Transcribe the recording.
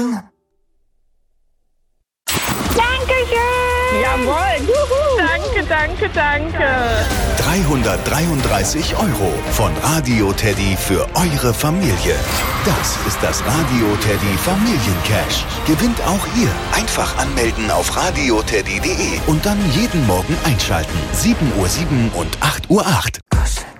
Dankeschön! Jawohl! Juhu. Danke. 333 € von Radio Teddy für eure Familie. Das ist das Radio Teddy Familiencash. Gewinnt auch ihr. Einfach anmelden auf radioteddy.de und dann jeden Morgen einschalten. 7:07 und 8:08.